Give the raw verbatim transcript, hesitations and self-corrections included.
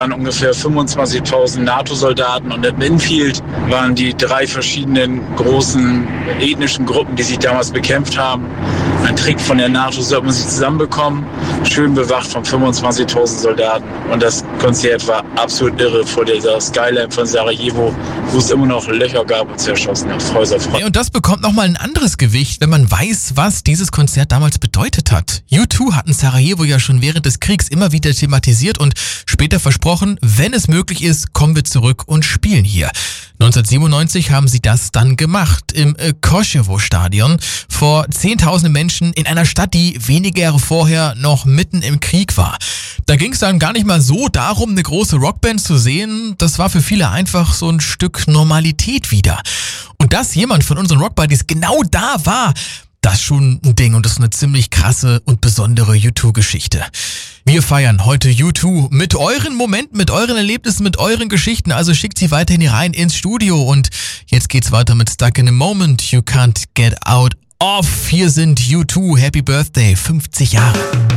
waren ungefähr fünfundzwanzigtausend NATO-Soldaten und im Infield waren die drei verschiedenen großen ethnischen Gruppen, die sich damals bekämpft haben. Ein Trick von der NATO, so hat man sich zusammenbekommen, schön bewacht von fünfundzwanzigtausend Soldaten. Und das Konzert war absolut irre vor dieser Skyline von Sarajevo, wo es immer noch Löcher gab und zerschossene Häuser. Hey, und das bekommt nochmal ein anderes Gewicht, wenn man weiß, was dieses Konzert damals bedeutet hat. U zwei hatten Sarajevo ja schon während des Kriegs immer wieder thematisiert und später versprochen, wenn es möglich ist, kommen wir zurück und spielen hier. neunzehnhundertsiebenundneunzig haben sie das dann gemacht im äh, Koschewo-Stadion vor zehntausenden Menschen in einer Stadt, die wenige Jahre vorher noch mitten im Krieg war. Da ging es dann gar nicht mal so darum, eine große Rockband zu sehen. Das war für viele einfach so ein Stück Normalität wieder. Und dass jemand von unseren Rockbuddies genau da war, das ist schon ein Ding und das ist eine ziemlich krasse und besondere U zwei Geschichte. Wir feiern heute U zwei mit euren Momenten, mit euren Erlebnissen, mit euren Geschichten. Also schickt sie weiterhin hier rein ins Studio. Und jetzt geht's weiter mit Stuck in a Moment. You can't get out of. Hier sind U zwei. Happy Birthday, fünfzig Jahre.